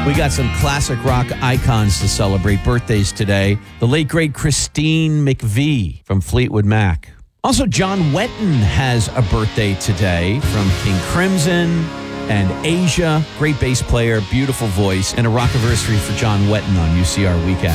We got some classic rock icons to celebrate birthdays today. The late, great Christine McVie from Fleetwood Mac. Also, John Wetton has a birthday today from King Crimson and Asia. Great bass player, beautiful voice, and a rockiversary for John Wetton on UCR Weekend.